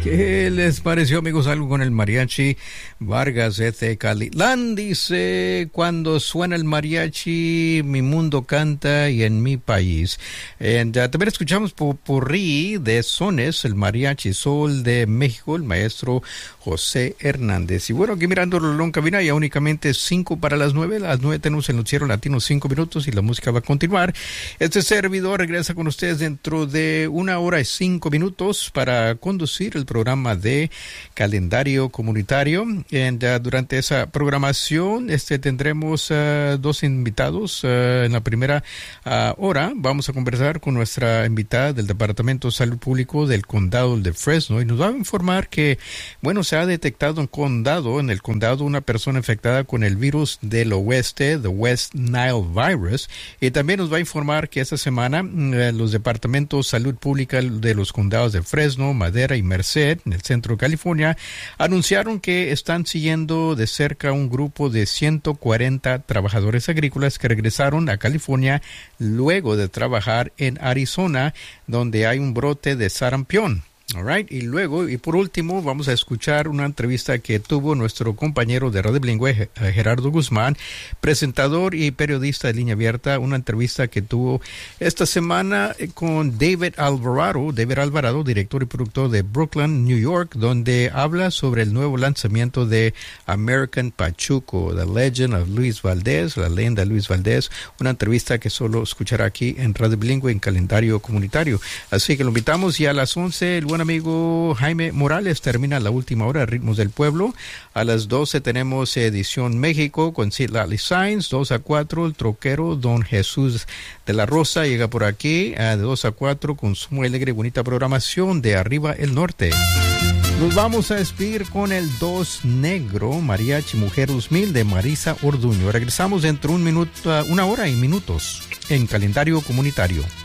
¿Qué les pareció, amigos, algo con el mariachi Vargas de Calitlán? Dice, cuando suena el mariachi, mi mundo canta y en mi país. También escuchamos popurrí de sones, el mariachi Sol de México, el maestro José Hernández. Y bueno, aquí mirando el reloj en cabina, ya únicamente 5 para las 9. A las 9 tenemos el noticiero latino, 5 minutos, y la música va a continuar. Este servidor regresa con ustedes dentro de 1 hora y 5 minutos para conducir el programa de calendario comunitario. Durante esa programación tendremos 2 invitados. En la primera hora vamos a conversar con nuestra invitada del Departamento de Salud Público del Condado de Fresno, y nos va a informar que, bueno, se ha detectado en el condado una persona infectada con el virus del oeste, the West Nile virus, y también nos va a informar que esta semana los departamentos de salud pública de los condados de Fresno, Madera y Merced, en el centro de California, anunciaron que están siguiendo de cerca un grupo de 140 trabajadores agrícolas que regresaron a California luego de trabajar en Arizona, donde hay un brote de sarampión. All right. Y luego, y por último, vamos a escuchar una entrevista que tuvo nuestro compañero de Radio Bilingüe, Gerardo Guzmán, presentador y periodista de Línea Abierta, una entrevista que tuvo esta semana con David Alvarado, director y productor de Brooklyn, New York, donde habla sobre el nuevo lanzamiento de American Pachuco, The Legend of Luis Valdés, la leyenda de Luis Valdés, una entrevista que solo escuchará aquí en Radio Bilingüe en calendario comunitario. Así que lo invitamos, y a las 11, el buen amigo Jaime Morales termina la última hora, Ritmos del Pueblo. A las 12 tenemos edición México con Citlali Sainz. 2 a 4, el troquero Don Jesús de la Rosa llega por aquí. De 2 a 4, con su muy alegre y bonita programación de Arriba el Norte. Nos vamos a despedir con el 2 Negro, Mariachi Mujer 2000 de Marisa Orduño. Regresamos dentro de 1 hora y minutos en calendario comunitario.